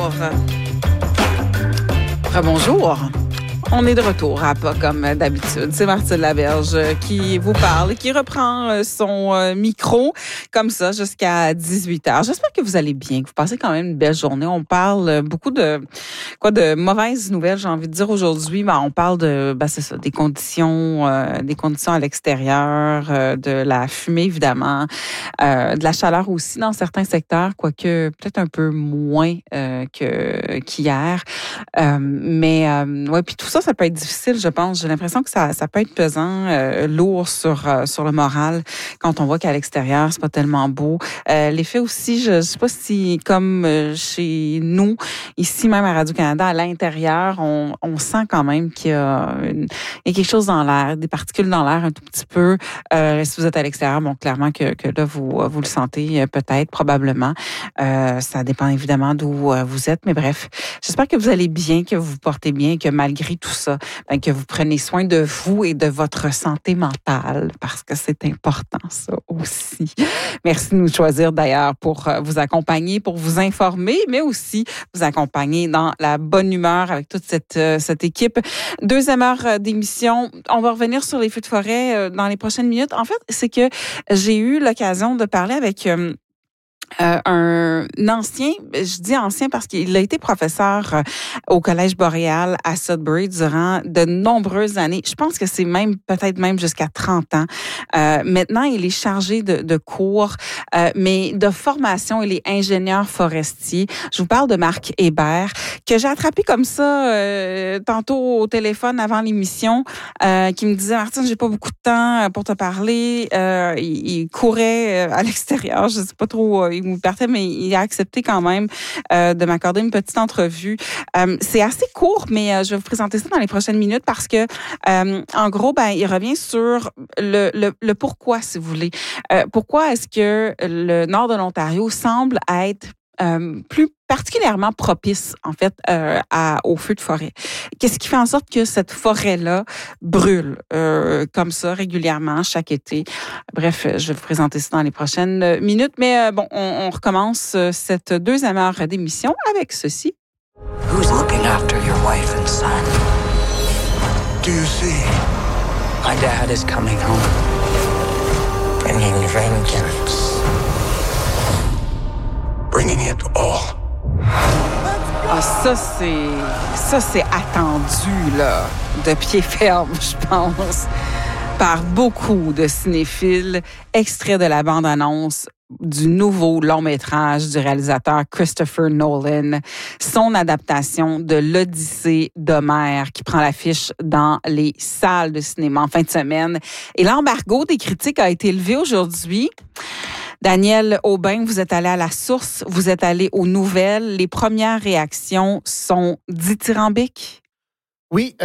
Bonjour. On est de retour à pas comme d'habitude. C'est Martine Laberge qui vous parle, qui reprend son micro comme ça jusqu'à 18h. J'espère que vous allez bien, que vous passez quand même une belle journée. On parle beaucoup de mauvaises nouvelles, j'ai envie de dire aujourd'hui. On parle de c'est ça, des conditions à l'extérieur, de la fumée évidemment, de la chaleur aussi dans certains secteurs, quoique peut-être un peu moins qu'hier. Puis tout ça peut être difficile, je pense. J'ai l'impression que ça peut être pesant, lourd sur le moral quand on voit qu'à l'extérieur, c'est pas tellement beau. L'effet aussi, je sais pas si, comme chez nous, ici même à Radio-Canada, à l'intérieur, on sent quand même qu'il y a quelque chose dans l'air, des particules dans l'air un tout petit peu. Si vous êtes à l'extérieur, clairement que là, vous le sentez peut-être, probablement. Ça dépend évidemment d'où vous êtes, mais bref. J'espère que vous allez bien, que vous vous portez bien, que malgré tout ça, que vous prenez soin de vous et de votre santé mentale, parce que c'est important, ça aussi. Merci de nous choisir d'ailleurs pour vous accompagner, pour vous informer, mais aussi vous accompagner dans la bonne humeur avec toute cette équipe. Deuxième heure d'émission. On va revenir sur les feux de forêt dans les prochaines minutes. En fait, c'est que j'ai eu l'occasion de parler avec un ancien, je dis ancien parce qu'il a été professeur au Collège Boréal à Sudbury durant de nombreuses années. Je pense que c'est peut-être même jusqu'à 30 ans. Maintenant, il est chargé de cours, mais de formation, il est ingénieur forestier. Je vous parle de Marc Hébert, que j'ai attrapé comme ça tantôt au téléphone avant l'émission, qui me disait « Martine, j'ai pas beaucoup de temps pour te parler. » Il courait à l'extérieur, je sais pas trop, il me partait, mais il a accepté quand même de m'accorder une petite entrevue. C'est assez court, mais je vais vous présenter ça dans les prochaines minutes parce que, en gros, il revient sur le pourquoi, si vous voulez. Pourquoi est-ce que le nord de l'Ontario semble être plus particulièrement propice, en fait, aux feux de forêt. Qu'est-ce qui fait en sorte que cette forêt-là brûle comme ça régulièrement chaque été? Bref, je vais vous présenter ça dans les prochaines minutes. Mais on recommence cette deuxième heure d'émission avec ceci. Who's looking after your wife and son? Do you see? My dad is coming home. Bringing vengeance. Bringing it all. Ah, ça c'est attendu, là, de pied ferme, je pense, par beaucoup de cinéphiles. Extrait de la bande-annonce du nouveau long-métrage du réalisateur Christopher Nolan, son adaptation de l'Odyssée d'Homère qui prend l'affiche dans les salles de cinéma en fin de semaine. Et l'embargo des critiques a été élevé aujourd'hui. Daniel Aubin, vous êtes allé à la source, vous êtes allé aux nouvelles. Les premières réactions sont dithyrambiques? Oui,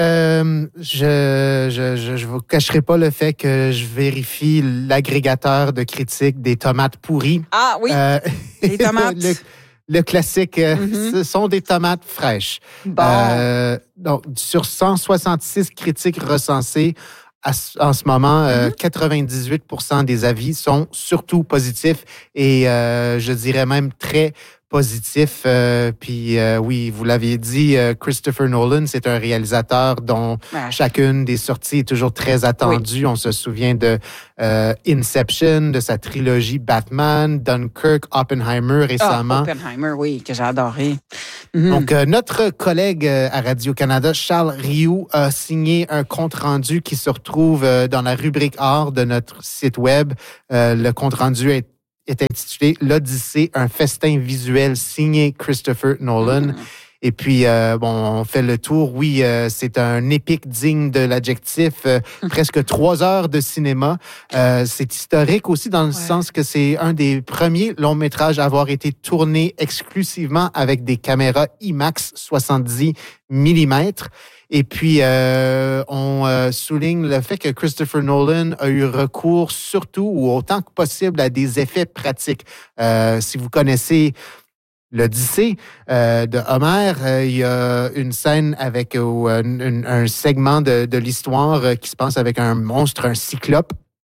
je vous cacherai pas le fait que je vérifie l'agrégateur de critiques des tomates pourries. Ah oui, les tomates. Le classique, ce sont des tomates fraîches. Bon. Donc, sur 166 critiques recensées, en ce moment, 98% des avis sont surtout positifs et je dirais même très positifs. Oui, vous l'aviez dit, Christopher Nolan, c'est un réalisateur dont chacune des sorties est toujours très attendue. Oui. On se souvient de Inception, de sa trilogie Batman, Dunkirk, Oppenheimer récemment. Oppenheimer, oui, que j'ai adoré. Donc, notre collègue à Radio-Canada, Charles Rioux, a signé un compte-rendu qui se retrouve dans la rubrique art de notre site web. Le compte-rendu est intitulé « L'Odyssée, un festin visuel signé Christopher Nolan ». Et puis, on fait le tour. Oui, c'est un épique digne de l'adjectif. Presque 3 heures de cinéma. C'est historique aussi dans le sens que c'est un des premiers longs métrages à avoir été tourné exclusivement avec des caméras IMAX 70 mm. Et puis, on souligne le fait que Christopher Nolan a eu recours surtout ou autant que possible à des effets pratiques. Si vous connaissez l'Odyssée de Homère, il y a une scène avec un segment de l'histoire qui se passe avec un monstre, un cyclope.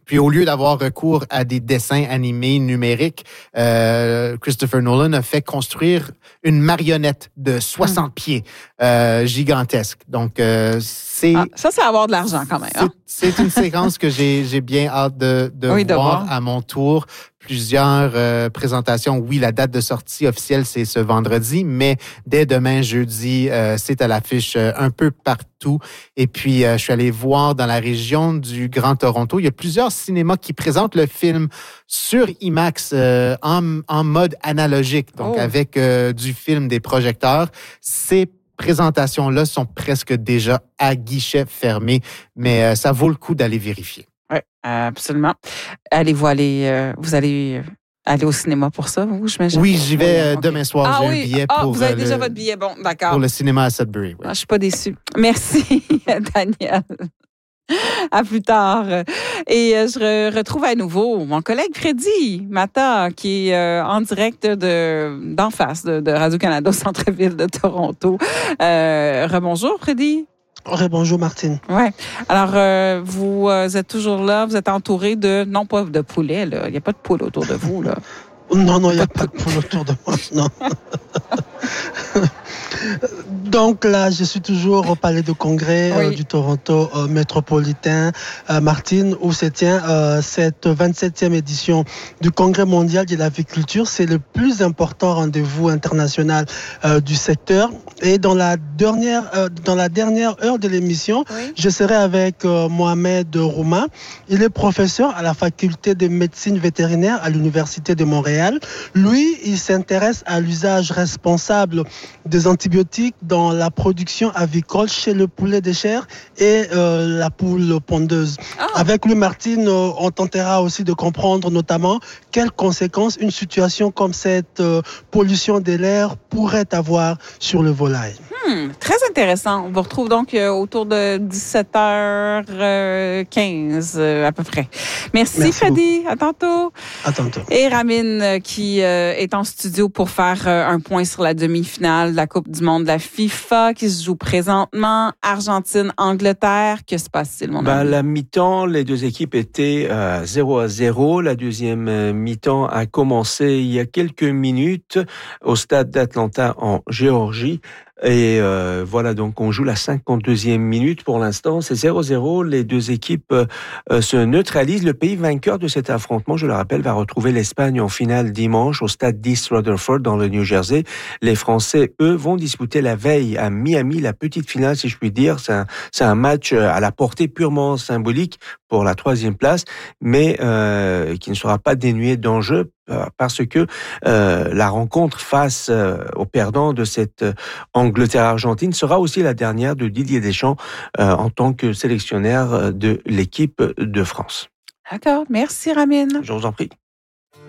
Puis au lieu d'avoir recours à des dessins animés numériques, Christopher Nolan a fait construire une marionnette de 60 pieds gigantesque. Donc, ça, c'est avoir de l'argent quand même. Hein? C'est une séquence que j'ai bien hâte de voir à mon tour. Plusieurs présentations. Oui, la date de sortie officielle, c'est ce vendredi, mais dès demain, jeudi, c'est à l'affiche un peu partout. Et puis, je suis allé voir dans la région du Grand Toronto, il y a plusieurs cinémas qui présentent le film sur IMAX en mode analogique, donc avec du film, des projecteurs. Ces présentations-là sont presque déjà à guichet fermé, mais ça vaut le coup d'aller vérifier. Oui, absolument. Vous allez aller au cinéma pour ça, vous, j'imagine? Oui, j'y vais demain soir. J'ai un billet pour... vous avez déjà votre billet, bon, d'accord. Pour le cinéma à Sudbury, oui. Je ne suis pas déçue. Merci, Daniel. À plus tard. Et je retrouve à nouveau mon collègue Freddy Mata, qui est en direct d'en face de Radio-Canada au centre-ville de Toronto. Rebonjour, Freddy. Bonjour, Martine. Ouais. Alors, vous êtes toujours là, vous êtes entouré non pas de poulets, là. Il n'y a pas de poules autour de vous, là. Non, il n'y a pas de poules autour de moi, non. Donc là, je suis toujours au Palais de Congrès du Toronto métropolitain, Martine, où se tient cette 27e édition du Congrès mondial de l'aviculture. C'est le plus important rendez-vous international du secteur. Et dans la dernière heure de l'émission, je serai avec Mohamed Rouma. Il est professeur à la faculté de médecine vétérinaire à l'Université de Montréal. Lui, il s'intéresse à l'usage responsable des antibiotiques dans la production avicole chez le poulet de chair et la poule pondeuse. Avec lui, Martine, on tentera aussi de comprendre notamment quelles conséquences une situation comme cette pollution de l'air pourrait avoir sur le volaille. Très intéressant. On vous retrouve donc autour de 17h15 à peu près. Merci Freddy. À tantôt. À tantôt. Et Ramin qui est en studio pour faire un point sur la demi-finale de la Coupe du monde de la FIFA qui se joue présentement. Argentine-Angleterre. Que se passe-t-il, mon ami? La mi-temps, les deux équipes étaient 0-0. La deuxième mi-temps a commencé il y a quelques minutes au stade d'Atlanta en Géorgie. Et voilà, donc on joue la 52e minute pour l'instant. C'est 0-0. Les deux équipes se neutralisent. Le pays vainqueur de cet affrontement, je le rappelle, va retrouver l'Espagne en finale dimanche au stade d'East Rutherford dans le New Jersey. Les Français, eux, vont disputer la veille à Miami la petite finale, si je puis dire. C'est un match à la portée purement symbolique pour la 3e place, mais qui ne sera pas dénué d'enjeu parce que la rencontre face aux perdants de cette Angleterre-Argentine sera aussi la dernière de Didier Deschamps en tant que sélectionneur de l'équipe de France. D'accord. Merci, Ramin. Je vous en prie.